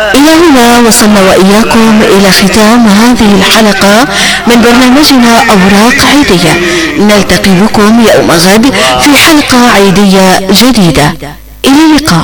إلى هنا وصلنا وإياكم إلى ختام هذه الحلقة من برنامجنا أوراق عيدية. نلتقي بكم يوم غد في حلقة عيدية جديدة. إلى اللقاء.